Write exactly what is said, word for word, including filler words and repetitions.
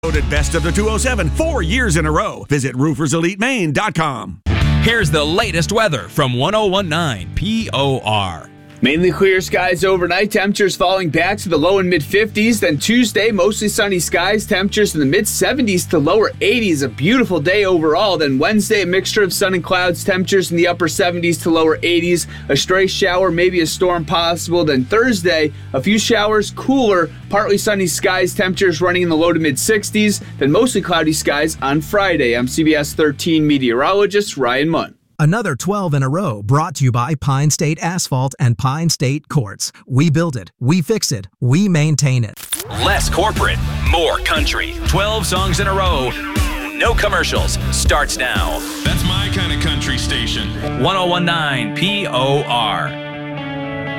Voted Best of the two oh seven four years in a row. Visit roofers elite maine dot com. Here's the latest weather from one oh one nine P O R. Mainly clear skies overnight, temperatures falling back to the low and mid fifties. Then Tuesday, mostly sunny skies, temperatures in the mid seventies to lower eighties. A beautiful day overall. Then Wednesday, a mixture of sun and clouds, temperatures in the upper seventies to lower eighties. A stray shower, maybe a storm possible. Then Thursday, a few showers, cooler, partly sunny skies, temperatures running in the low to mid sixties. Then mostly cloudy skies on Friday. I'm C B S thirteen meteorologist Ryan Munn. Another twelve in a row brought to you by Pine State Asphalt and Pine State Courts. We build it, we fix it, we maintain it. Less corporate, more country. twelve songs in a row. No commercials. Starts now. That's my kind of country station. one oh one nine P O R.